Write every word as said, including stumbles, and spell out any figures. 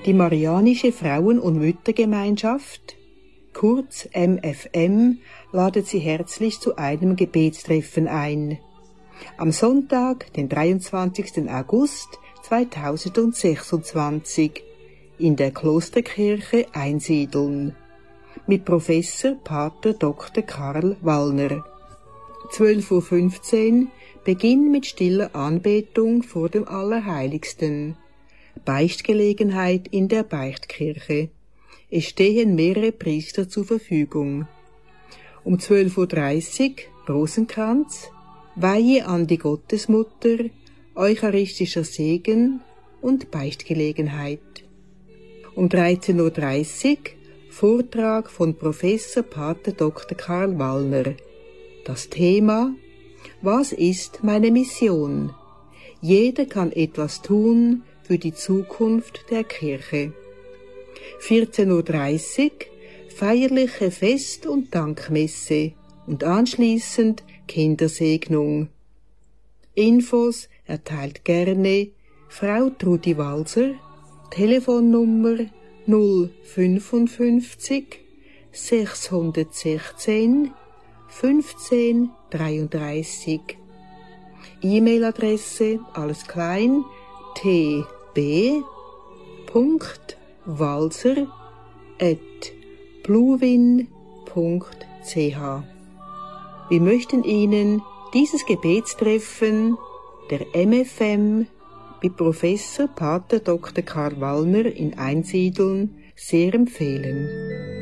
Die Marianische Frauen- und Müttergemeinschaft, kurz M F M, ladet Sie herzlich zu einem Gebetstreffen ein. Am Sonntag, den dreiundzwanzigsten August zweitausendsechsundzwanzig, in der Klosterkirche Einsiedeln, mit Professor Pater Doktor Karl Wallner. zwölf Uhr fünfzehn, Beginn mit stiller Anbetung vor dem Allerheiligsten. Beichtgelegenheit in der Beichtkirche. Es stehen mehrere Priester zur Verfügung. Um zwölf Uhr dreißig, Rosenkranz, Weihe an die Gottesmutter, eucharistischer Segen und Beichtgelegenheit. Um dreizehn Uhr dreißig, Vortrag von Professor Pater Doktor Karl Wallner. Das Thema: Was ist meine Mission? Jeder kann etwas tun für die Zukunft der Kirche. vierzehn Uhr dreißig, feierliche Fest- und Dankmesse und anschließend Kindersegnung. Infos erteilt gerne Frau Trudi Walser, Telefonnummer null fünfundfünfzig sechshundertsechzehn fünfzehn dreiunddreißig. E-Mail-Adresse alles klein t b punkt walser at bluewin punkt c h. Wir möchten Ihnen dieses Gebetstreffen der M F M mit Professor Pater Doktor Karl Wallner in Einsiedeln sehr empfehlen.